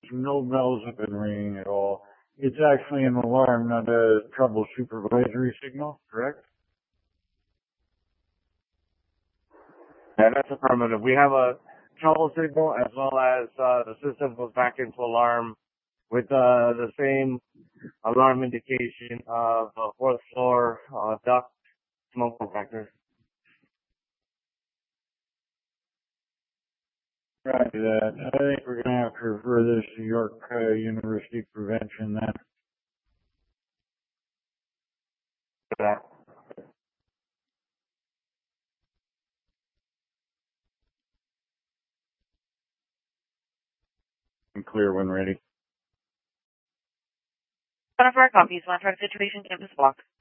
no bells have been ringing at all. It's actually an alarm, not a trouble supervisory signal, correct? Yeah, that's affirmative. We have a trouble signal as well as the system goes back into alarm with the same alarm indication of fourth floor duct smoke detector. Right, that. I think we're going to have to refer this to York University Prevention then. That. I'm clear when ready. One of our copies, one for situation campus block.